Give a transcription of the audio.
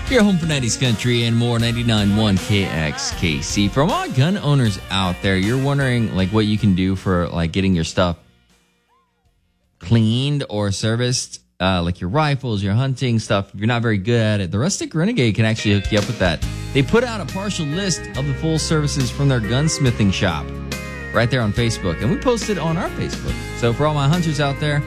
Your home for 90s country and more, 99.1 KXKC. For all gun owners out there, you're wondering like what you can do for like getting your stuff cleaned or serviced, like your rifles, your hunting stuff. If you're not very good at it, the Rustic Renegade can actually hook you up with that. They put out a partial list of the full services from their gunsmithing shop right there on Facebook, and we posted on our Facebook. So for all my hunters out there,